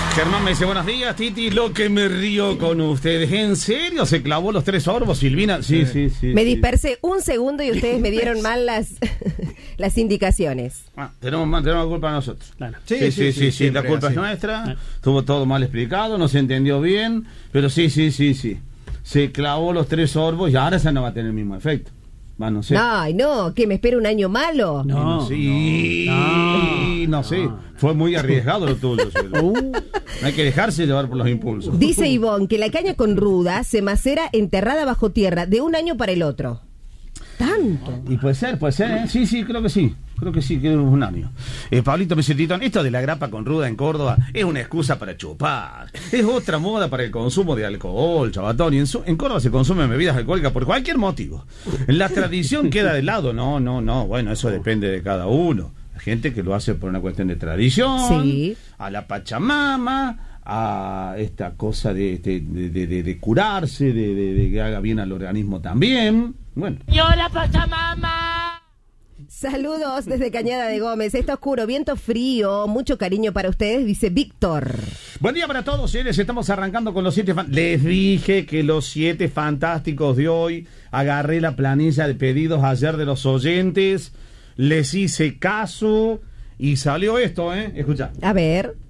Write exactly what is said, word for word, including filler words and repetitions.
Germán me dice, buenos días, Titi, lo que me río con ustedes. ¿En serio se clavó los tres sorbos, Silvina? Sí, sí, sí. Me sí. dispersé un segundo y ustedes me dieron mal las, las indicaciones. Ah, tenemos, tenemos la culpa nosotros. Claro. Sí, sí, sí, sí, sí, la culpa así. Es nuestra. Estuvo todo mal explicado, no se entendió bien, pero sí, sí, sí, sí. Se clavó los tres sorbos y ahora esa no va a tener el mismo efecto. Va, no sé. Ay, no, ¿qué? ¿Me espera un año malo? No, sí, no, no sé. no. Fue muy arriesgado lo tuyo. Uh. No hay que dejarse llevar por los impulsos. Dice Ivonne que la caña con ruda se macera enterrada bajo tierra de un año para el otro. ¿Tanto? Y puede ser, puede ser, ¿eh? Sí, sí, creo que sí. Creo que sí, que es un año. Eh, Pablito me dice, Titón, esto de la grapa con ruda en Córdoba es una excusa para chupar. Es otra moda para el consumo de alcohol, chavatón. Y en, su, en Córdoba se consumen bebidas alcohólicas por cualquier motivo. La tradición queda de lado. No, no, no. Bueno, eso depende de cada uno. Hay gente que lo hace por una cuestión de tradición. Sí. A la Pachamama, a esta cosa de, de, de, de, de curarse, de, de, de que haga bien al organismo también. Bueno. ¡Yo la Pachamama! Saludos desde Cañada de Gómez. Está oscuro, viento frío, mucho cariño para ustedes, dice Víctor. Buen día para todos, señores. Estamos arrancando con los siete fan... Les dije que los siete fantásticos de hoy, agarré la planilla de pedidos ayer de los oyentes, les hice caso y salió esto, ¿eh? Escucha. A ver.